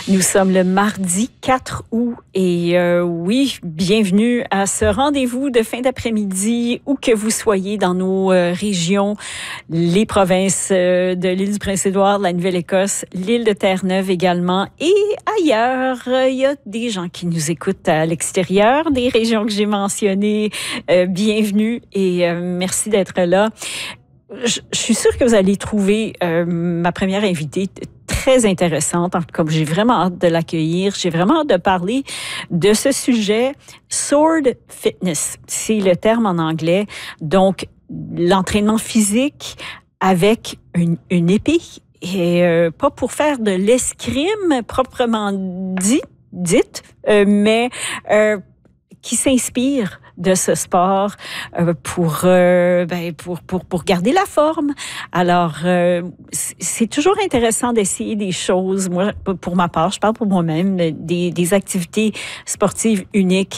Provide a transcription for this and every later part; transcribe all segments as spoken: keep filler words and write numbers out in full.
Nous sommes le mardi quatre août et euh, oui, bienvenue à ce rendez-vous de fin d'après-midi où que vous soyez dans nos euh, régions, les provinces euh, de l'île du Prince-Édouard, de la Nouvelle-Écosse, l'île de Terre-Neuve également et ailleurs. Il y a des gens qui nous écoutent à l'extérieur des régions que j'ai mentionnées. Euh, bienvenue et euh, merci d'être là. Je, je suis sûre que vous allez trouver euh, ma première invitée très intéressante. En tout cas, j'ai vraiment hâte de l'accueillir. J'ai vraiment hâte de parler de ce sujet. Sword Fitness, c'est le terme en anglais. Donc, l'entraînement physique avec une, une épée. Et euh, pas pour faire de l'escrime proprement dit, dite, euh, mais euh, qui s'inspire de ce sport euh, pour, euh, ben, pour, pour, pour garder la forme. Alors, euh, c'est toujours intéressant d'essayer des choses. Moi, pour ma part, je parle pour moi-même, des, des activités sportives uniques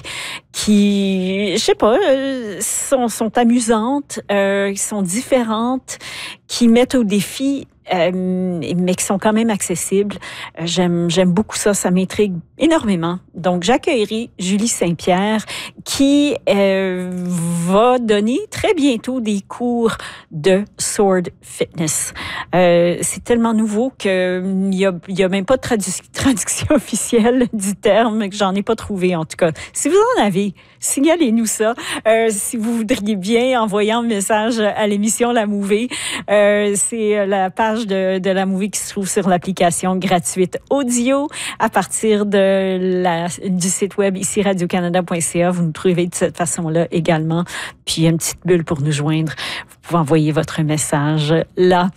qui, je sais pas, euh, sont, sont amusantes, euh, sont différentes, qui mettent au défi Euh, mais qui sont quand même accessibles. Euh, j'aime, j'aime beaucoup ça, ça m'intrigue énormément. Donc, j'accueillerai Julie Saint-Pierre qui euh, va donner très bientôt des cours de Sword Fitness. Euh, c'est tellement nouveau qu'il y a, il y a même pas de tradu- traduction officielle du terme, que j'en ai pas trouvé en tout cas. Si vous en avez, signalez-nous ça. Euh, si vous voudriez bien, envoyer un message à l'émission La Mouvée. Euh, c'est la page De, de La Mouvée qui se trouve sur l'application gratuite audio à partir de la, du site web ici radio canada point c a. Vous nous trouvez de cette façon-là également. Puis, il y a une petite bulle pour nous joindre. Vous pouvez envoyer votre message là.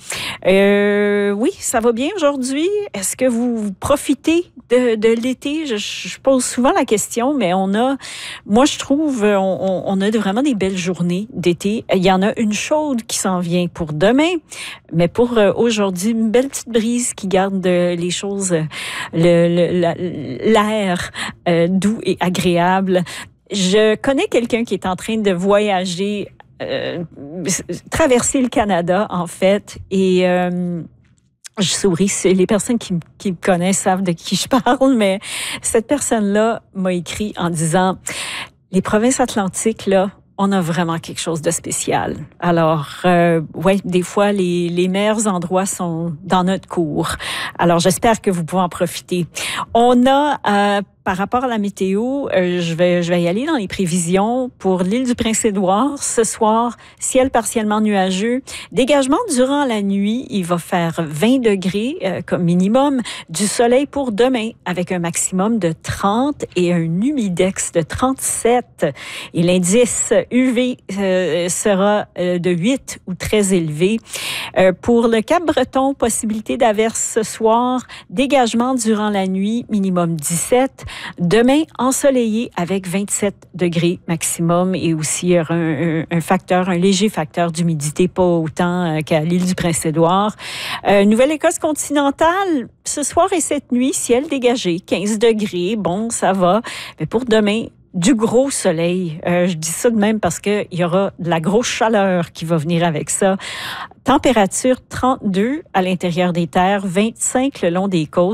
Euh, oui, ça va bien aujourd'hui. Est-ce que vous profitez de, de l'été? Je, je pose souvent la question, mais on a, moi, je trouve, on, on a vraiment des belles journées d'été. Il y en a une chaude qui s'en vient pour demain, mais pour aujourd'hui, une belle petite brise qui garde les choses, le, le, la, l'air euh, doux et agréable. Je connais quelqu'un qui est en train de voyager, euh, traverser le Canada, en fait, et euh, je souris. Les personnes qui, qui me connaissent savent de qui je parle, mais cette personne-là m'a écrit en disant « Les provinces atlantiques, là, on a vraiment quelque chose de spécial. » Alors, euh, ouais, des fois, les, les meilleurs endroits sont dans notre cour. Alors, j'espère que vous pouvez en profiter. On a, euh, par rapport à la météo, euh, je vais, je vais y aller dans les prévisions pour l'île du Prince-Édouard. Ce soir, ciel partiellement nuageux. Dégagement durant la nuit, il va faire vingt degrés euh, comme minimum. Du soleil pour demain, avec un maximum de trente et un humidex de trente-sept. Et l'indice U V euh, sera euh, de huit ou très élevé. Euh, pour le Cap-Breton, possibilité d'averse ce soir. Dégagement durant la nuit, minimum dix-sept. Demain, ensoleillé avec vingt-sept degrés maximum et aussi un, un, un facteur, un léger facteur d'humidité, pas autant euh, qu'à l'île du Prince-Édouard. Euh, Nouvelle-Écosse continentale, ce soir et cette nuit, ciel dégagé, quinze degrés, bon, ça va. Mais pour demain, du gros soleil. Euh, je dis ça de même parce qu'il y aura de la grosse chaleur qui va venir avec ça. Température trente-deux à l'intérieur des terres, vingt-cinq le long des côtes.